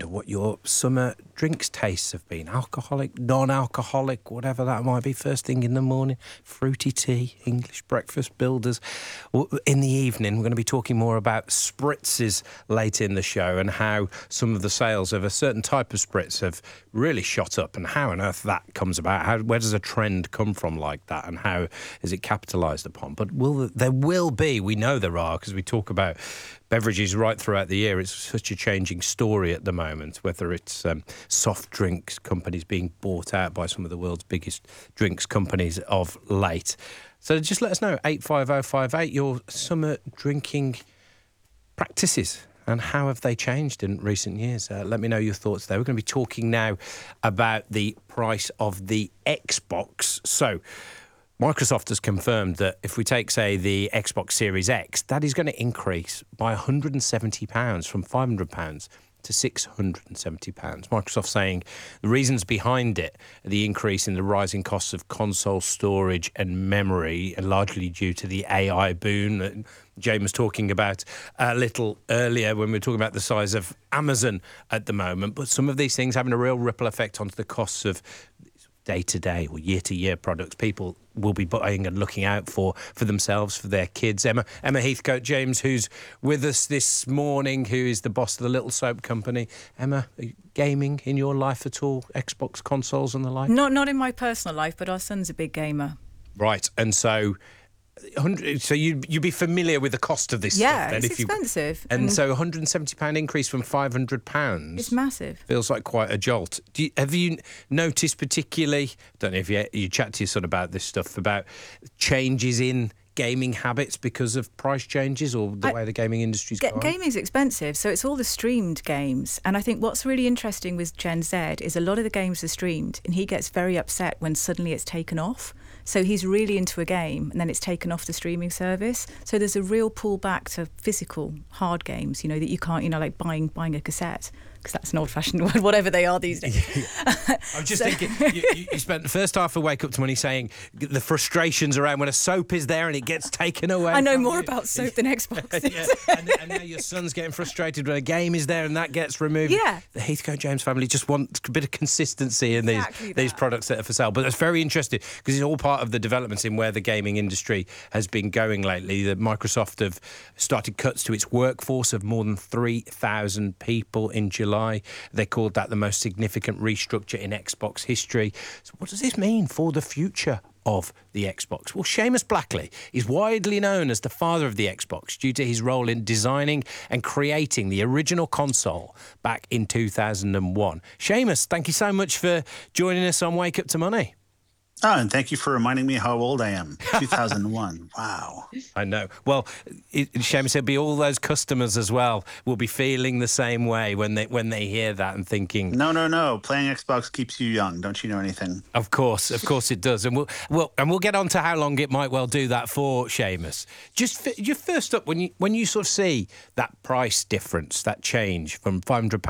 wonder what your summer drinks tastes have been. Alcoholic, non-alcoholic, whatever that might be. First thing in the morning, fruity tea, English breakfast builders. Well, in the evening, we're going to be talking more about spritzes later in the show and how some of the sales of a certain type of spritz have really shot up and how on earth that comes about. Where does a trend come from like that and how is it capitalised upon? But there will be, we know there are, because we talk about beverages right throughout the year. It's such a changing story at the moment, whether it's soft drinks companies being bought out by some of the world's biggest drinks companies of late. So just let us know, 85058, your summer drinking practices and how have they changed in recent years. Let me know your thoughts there. We're going to be talking now about the price of the Xbox. So Microsoft has confirmed that if we take, say, the Xbox Series X, that is going to increase by £170 from £500 to £670. Microsoft saying the reasons behind it are the increase in the rising costs of console storage and memory, and largely due to the AI boom that Jane was talking about a little earlier when we were talking about the size of Amazon at the moment. But some of these things having a real ripple effect onto the costs of day-to-day or year-to-year products people will be buying and looking out for themselves, for their kids. Emma Heathcote James, who's with us this morning, who is the boss of the Little Soap Company. Emma, are you gaming in your life at all? Xbox consoles and the like? Not in my personal life, but our son's a big gamer. Right, and so you'd be familiar with the cost of this stuff, then? Yeah, it's expensive. And so £170 increase from £500. It's massive. Feels like quite a jolt. Have you noticed particularly, I don't know if you chat to your son about this stuff, about changes in gaming habits because of price changes or the way the gaming industry's going? Gaming's expensive, so it's all the streamed games. And I think what's really interesting with Gen Z is a lot of the games are streamed, and he gets very upset when suddenly it's taken off. So he's really into a game, and then it's taken off the streaming service. So there's a real pull back to physical hard games, that you can't, like buying a cassette, because that's an old-fashioned word, whatever they are these days. I'm just thinking, you spent the first half of Wake Up to Money saying the frustrations around when a soap is there and it gets taken away. I know more about soap than Xbox. Yeah. And now your son's getting frustrated when a game is there and that gets removed. Yeah. The Heathcote James family just want a bit of consistency in these products that are for sale. But that's very interesting because it's all part of the developments in where the gaming industry has been going lately. That Microsoft have started cuts to its workforce of more than 3,000 people in July. They called that the most significant restructure in Xbox history. So what does this mean for the future of the Xbox? Well, Seamus Blackley is widely known as the father of the Xbox due to his role in designing and creating the original console back in 2001. Seamus, thank you so much for joining us on Wake Up to Money. Oh, and thank you for reminding me how old I am. 2001. Wow. I know. Well, Seamus, there'll be all those customers as well will be feeling the same way when they hear that and thinking, No. Playing Xbox keeps you young. Don't you know anything? Of course it does. And we'll get on to how long it might well do that for, Seamus. Just first up, when you sort of see that price difference, that change from £500 to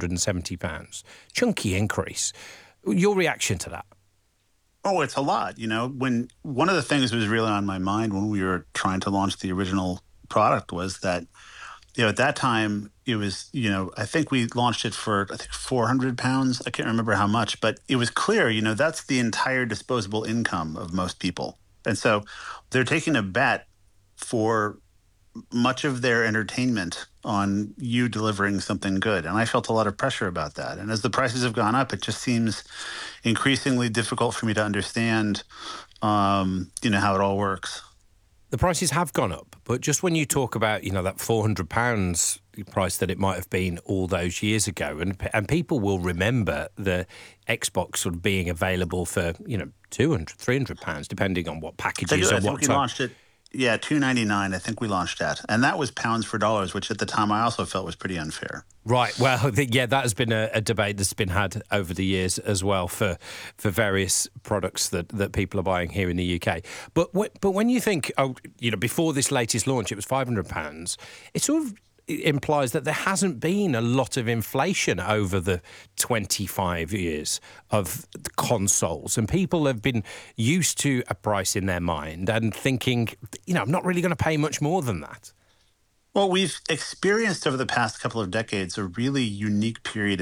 £170, chunky increase, your reaction to that? Oh, it's a lot. When one of the things that was really on my mind when we were trying to launch the original product was that, at that time it was, I think we launched it for, £400. I can't remember how much, but it was clear, that's the entire disposable income of most people. And so they're taking a bet for much of their entertainment on you delivering something good. And I felt a lot of pressure about that. And as the prices have gone up, it just seems increasingly difficult for me to understand, how it all works. The prices have gone up, but just when you talk about, that £400 price that it might have been all those years ago, and people will remember the Xbox sort of being available for, £200, £300, depending on what packages or what we launched it. Yeah, $299, I think we launched at. And that was pounds for dollars, which at the time I also felt was pretty unfair. Right. Well, that has been a debate that's been had over the years as well for various products that people are buying here in the UK. But when you think, before this latest launch, it was £500, it sort of implies that there hasn't been a lot of inflation over the 25 years of the consoles, and people have been used to a price in their mind and thinking, I'm not really going to pay much more than that. Well, we've experienced over the past couple of decades a really unique period